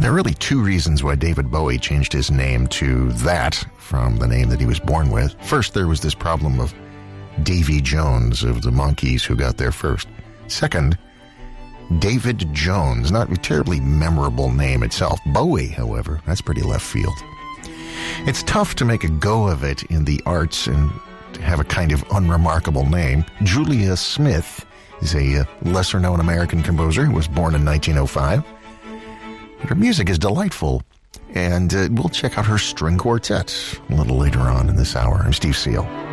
There are really two reasons why David Bowie changed his name to that from the name that he was born with. First, there was this problem of Davy Jones of the Monkees who got there first. Second, David Jones, not a terribly memorable name itself. Bowie, however, that's pretty left field. It's tough to make a go of it in the arts and to have a kind of unremarkable name. Julia Smith is a lesser-known American composer who was born in 1905. Her music is delightful, and we'll check out her string quartet a little later on in this hour. I'm Steve Seal.